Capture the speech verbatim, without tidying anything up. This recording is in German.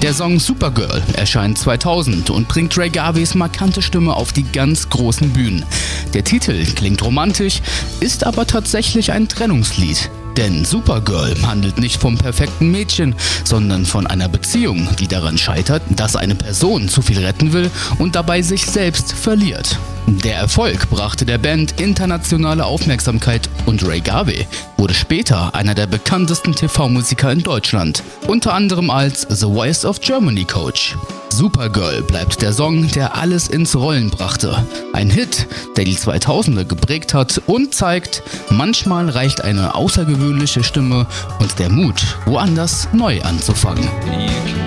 Der Song Supergirl erscheint zweitausend und bringt Ray Garveys markante Stimme auf die ganz großen Bühnen. Der Titel klingt romantisch, ist aber tatsächlich ein Trennungslied. Denn Supergirl handelt nicht vom perfekten Mädchen, sondern von einer Beziehung, die daran scheitert, dass eine Person zu viel retten will und dabei sich selbst verliert. Der Erfolg brachte der Band internationale Aufmerksamkeit und Ray Garvey wurde später einer der bekanntesten T V-Musiker in Deutschland, unter anderem als The Voice of Germany Coach. Supergirl bleibt der Song, der alles ins Rollen brachte. Ein Hit, der die zweitausender geprägt hat und zeigt, manchmal reicht eine außergewöhnliche Stimme und der Mut, woanders neu anzufangen.